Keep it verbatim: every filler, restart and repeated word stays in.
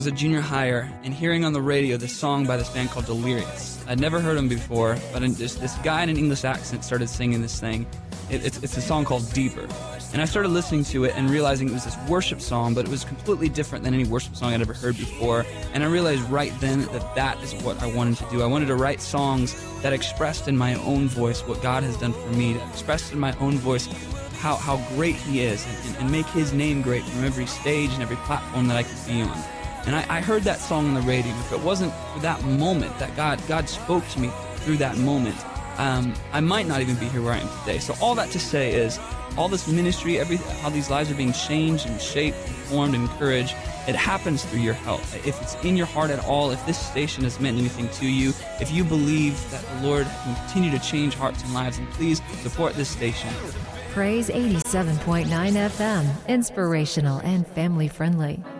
was a junior higher and hearing on the radio this song by this band called Delirious. I'd never heard them before, but this, this guy in an English accent started singing this thing. It, it's, it's a song called Deeper. And I started listening to it and realizing it was this worship song, but it was completely different than any worship song I'd ever heard before. And I realized right then that that is what I wanted to do. I wanted to write songs that expressed in my own voice what God has done for me, that expressed in my own voice how, how great He is, and, and make His name great from every stage and every platform that I could be on. And I, I heard that song on the radio. If it wasn't for that moment that God, God spoke to me through that moment, um, I might not even be here where I am today. So all that to say is, all this ministry, every, how these lives are being changed and shaped and formed and encouraged, it happens through your help. If it's in your heart at all, if this station has meant anything to you, if you believe that the Lord can continue to change hearts and lives, then please support this station. Praise eighty-seven point nine F M, inspirational and family friendly.